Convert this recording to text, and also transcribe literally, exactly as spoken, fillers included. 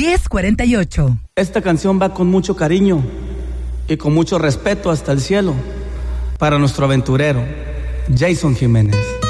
diez cuarenta y ocho. Esta canción va con mucho cariño y con mucho respeto hasta el cielo para nuestro aventurero, Jason Jiménez.